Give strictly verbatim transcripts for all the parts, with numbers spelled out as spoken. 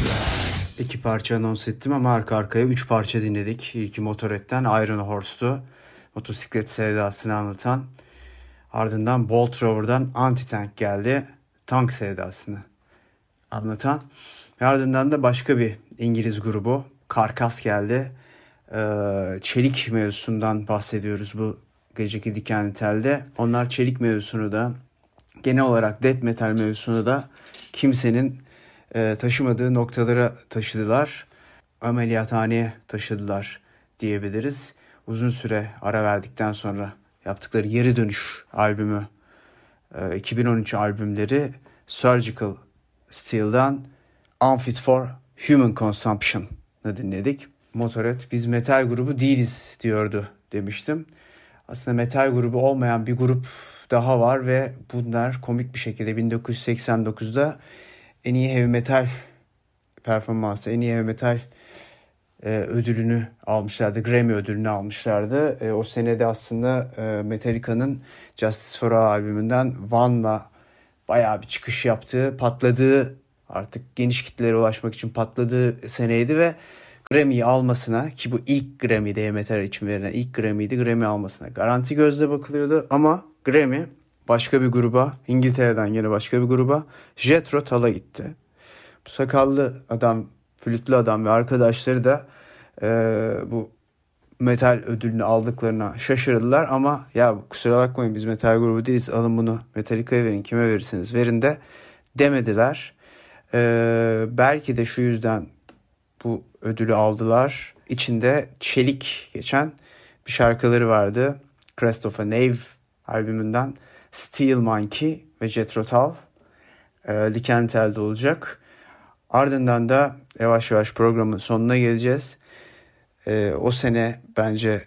İki parça anons ettim ama arka arkaya üç parça dinledik. İlki Motorhead'den Iron Horse'tu. Motosiklet sevdasını anlatan. Ardından Bolt Rover'dan Anti-Tank geldi. Tank sevdasını anlatan. Ve ardından da başka bir İngiliz grubu Carcass geldi. Ee, çelik mevzusundan bahsediyoruz bu geceki Dikenli Tel'de. Onlar çelik mevzusunu da genel olarak death metal mevzusunu da kimsenin e, taşımadığı noktalara taşıdılar. Ameliyathaneye taşıdılar diyebiliriz. Uzun süre ara verdikten sonra yaptıkları Geri Dönüş albümü, e, iki bin on üç albümleri Surgical Steel'dan Unfit for Human Consumption'ı dinledik. Motorhead biz metal grubu değiliz diyordu demiştim. Aslında metal grubu olmayan bir grup daha var ve bunlar komik bir şekilde bin dokuz yüz seksen dokuzda en iyi heavy metal performansı, en iyi heavy metal e, ödülünü almışlardı. Grammy ödülünü almışlardı. E, o senede aslında e, Metallica'nın Justice for All albümünden One'la bayağı bir çıkış yaptığı, patladığı, artık geniş kitlelere ulaşmak için patladığı seneydi ve Grammy'yi almasına, ki bu ilk Grammy heavy metal için verilen ilk Grammy'ydi, Grammy almasına garanti gözle bakılıyordu ama Grammy başka bir gruba, İngiltere'den yine başka bir gruba, Jethro Tull'a gitti. Bu sakallı adam, flütlü adam ve arkadaşları da e, bu metal ödülünü aldıklarına şaşırdılar ama ya kusura bakmayın biz metal grubu değiliz, alın bunu Metallica'ya verin, kime verirseniz verin de demediler. E, belki de şu yüzden bu ödülü aldılar. İçinde çelik geçen bir şarkıları vardı. Crest of a Knave albümünden Steel Monkey ve Jethro Tull e, Dikenli Tel'de olacak. Ardından da yavaş yavaş programın sonuna geleceğiz. E, o sene bence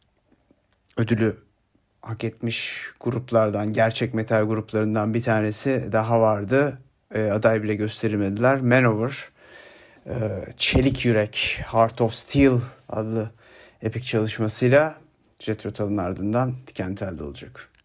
ödülü hak etmiş gruplardan, gerçek metal gruplarından bir tanesi daha vardı. E, aday bile gösterilmediler. Manowar, e, Çelik Yürek, Heart of Steel adlı epik çalışmasıyla Jethro Tull'ın ardından Dikenli Tel'de olacak.